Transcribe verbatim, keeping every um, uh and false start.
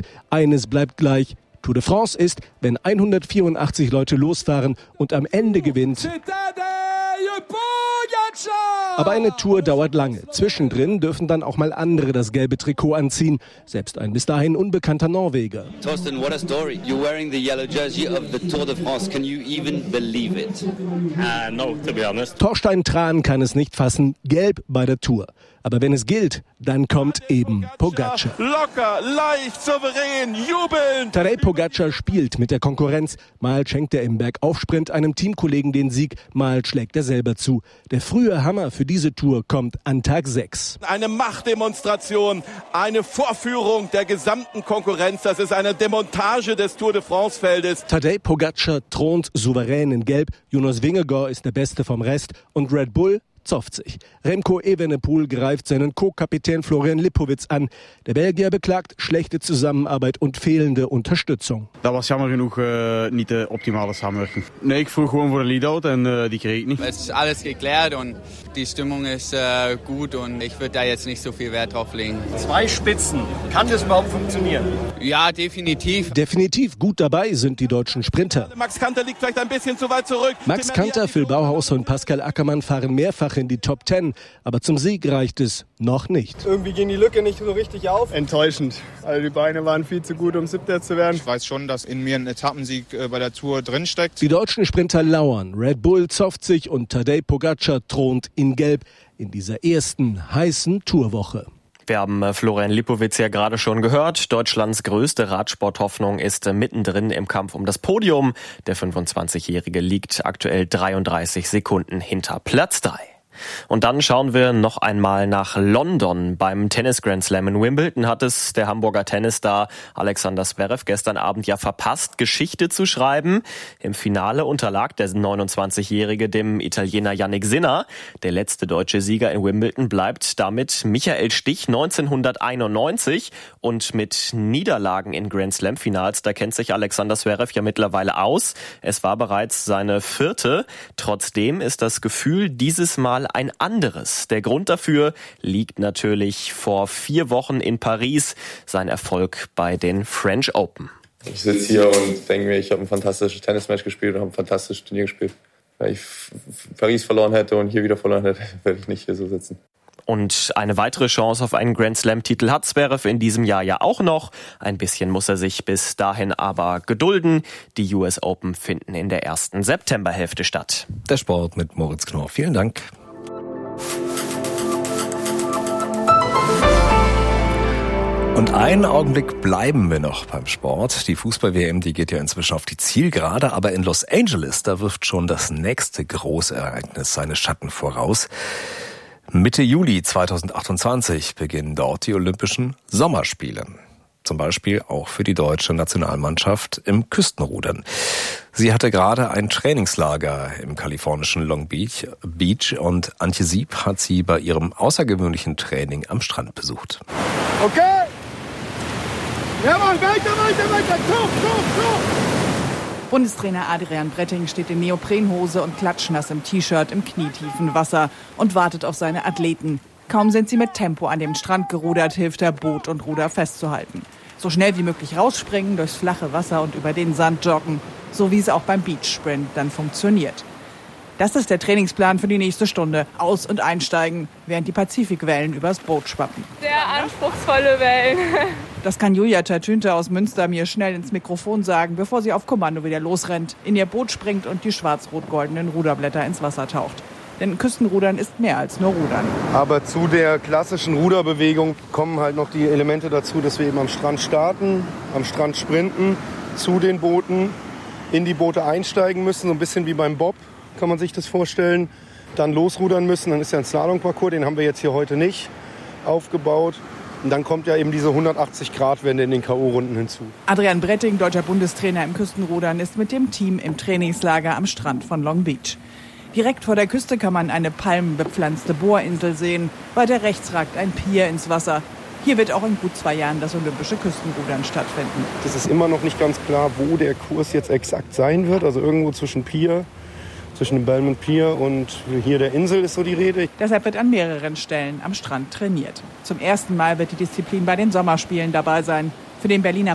Eines bleibt gleich. Tour de France ist, wenn hundertvierundachtzig Leute losfahren und am Ende gewinnt. Aber eine Tour dauert lange. Zwischendrin dürfen dann auch mal andere das gelbe Trikot anziehen. Selbst ein bis dahin unbekannter Norweger. Torsten, what a story. You're wearing the yellow jersey of the Tour de France. Can you even believe it? Uh, no, to be honest. Torstein Tran kann es nicht fassen. Gelb bei der Tour. Aber wenn es gilt, dann kommt eben Pogacar. Locker, leicht, souverän, jubelnd. Tadej Pogacar spielt mit der Konkurrenz. Mal schenkt er im Bergaufsprint einem Teamkollegen den Sieg, mal schlägt er selber zu. Der frühe Hammer für diese Tour kommt an Tag sechs. Eine Machtdemonstration, eine Vorführung der gesamten Konkurrenz. Das ist eine Demontage des Tour de France-Feldes. Tadej Pogacar thront souverän in Gelb. Jonas Vingegaard ist der Beste vom Rest. Und Red Bull zofft sich. Remco Evenepoel greift seinen Co-Kapitän Florian Lipowitz an. Der Belgier beklagt schlechte Zusammenarbeit und fehlende Unterstützung. Dat was jammer genoeg uh, niet de optimale samenwerking. Nee, ik vroeg gewoon voor een lead-out en uh, die kreeg ik niet. Es ist alles geklärt und die Stimmung ist uh, gut und ich würde da jetzt nicht so viel Wert drauf legen. Zwei Spitzen. Kann das überhaupt funktionieren? Ja, definitiv. Definitiv gut dabei sind die deutschen Sprinter. Max Kanter liegt vielleicht ein bisschen zu weit zurück. Max Kanter, Phil Bauhaus und Pascal Ackermann fahren mehrfach in die Top Ten. Aber zum Sieg reicht es noch nicht. Irgendwie ging die Lücke nicht so richtig auf. Enttäuschend. Also die Beine waren viel zu gut, um Siebter zu werden. Ich weiß schon, dass in mir ein Etappensieg bei der Tour drinsteckt. Die deutschen Sprinter lauern. Red Bull zofft sich und Tadej Pogacar thront in Gelb in dieser ersten heißen Tourwoche. Wir haben Florian Lipowitz ja gerade schon gehört. Deutschlands größte Radsporthoffnung ist mittendrin im Kampf um das Podium. Der fünfundzwanzigjährige liegt aktuell dreiunddreißig Sekunden hinter Platz drei. Und dann schauen wir noch einmal nach London. Beim Tennis Grand Slam in Wimbledon hat es der Hamburger Tennisstar Alexander Zverev gestern Abend ja verpasst, Geschichte zu schreiben. Im Finale unterlag der neunundzwanzigjährige dem Italiener Jannik Sinner. Der letzte deutsche Sieger in Wimbledon bleibt damit Michael Stich neunzehnhunderteinundneunzig. Und mit Niederlagen in Grand Slam Finals, da kennt sich Alexander Zverev ja mittlerweile aus. Es war bereits seine vierte. Trotzdem ist das Gefühl dieses Mal ein anderes. Der Grund dafür liegt natürlich vor vier Wochen in Paris, sein Erfolg bei den French Open. Ich sitze hier und denke mir, ich habe ein fantastisches Tennismatch gespielt und habe ein fantastisches Turnier gespielt. Wenn ich Paris verloren hätte und hier wieder verloren hätte, werde ich nicht hier so sitzen. Und eine weitere Chance auf einen Grand Slam-Titel hat Zverev in diesem Jahr ja auch noch. Ein bisschen muss er sich bis dahin aber gedulden. Die U S Open finden in der ersten Septemberhälfte statt. Der Sport mit Moritz Knorr. Vielen Dank. Und einen Augenblick bleiben wir noch beim Sport. Die Fußball-W M, die geht ja inzwischen auf die Zielgerade, aber in Los Angeles, da wirft schon das nächste Großereignis seine Schatten voraus. Mitte Juli zweitausendachtundzwanzig beginnen dort die Olympischen Sommerspiele. Zum Beispiel auch für die deutsche Nationalmannschaft im Küstenrudern. Sie hatte gerade ein Trainingslager im kalifornischen Long Beach, Beach und Antje Sieb hat sie bei ihrem außergewöhnlichen Training am Strand besucht. Okay! Ja, Mann, weiter, weiter, weiter! Zug, Zug, Zug! Bundestrainer Adrian Bretting steht in Neoprenhose und klatschnass im T-Shirt im knietiefen Wasser und wartet auf seine Athleten. Kaum sind sie mit Tempo an den Strand gerudert, hilft er, Boot und Ruder festzuhalten. So schnell wie möglich rausspringen, durchs flache Wasser und über den Sand joggen, so wie es auch beim Beach Sprint dann funktioniert. Das ist der Trainingsplan für die nächste Stunde. Aus- und einsteigen, während die Pazifikwellen übers Boot schwappen. Sehr anspruchsvolle Wellen. Das kann Julia Tatünte aus Münster mir schnell ins Mikrofon sagen, bevor sie auf Kommando wieder losrennt, in ihr Boot springt und die schwarz-rot-goldenen Ruderblätter ins Wasser taucht. Denn Küstenrudern ist mehr als nur Rudern. Aber zu der klassischen Ruderbewegung kommen halt noch die Elemente dazu, dass wir eben am Strand starten, am Strand sprinten, zu den Booten, in die Boote einsteigen müssen, so ein bisschen wie beim Bob, kann man sich das vorstellen. Dann losrudern müssen, dann ist ja ein Slalomparcours, den haben wir jetzt hier heute nicht aufgebaut. Und dann kommt ja eben diese hundertachtzig-Grad-Wende in den K O-Runden hinzu. Adrian Bretting, deutscher Bundestrainer im Küstenrudern, ist mit dem Team im Trainingslager am Strand von Long Beach. Direkt vor der Küste kann man eine palmenbepflanzte Bohrinsel sehen. Weiter rechts ragt ein Pier ins Wasser. Hier wird auch in gut zwei Jahren das olympische Küstenrudern stattfinden. Es ist immer noch nicht ganz klar, wo der Kurs jetzt exakt sein wird. Also irgendwo zwischen Pier, zwischen dem Belmont Pier und hier der Insel ist so die Rede. Deshalb wird an mehreren Stellen am Strand trainiert. Zum ersten Mal wird die Disziplin bei den Sommerspielen dabei sein. Für den Berliner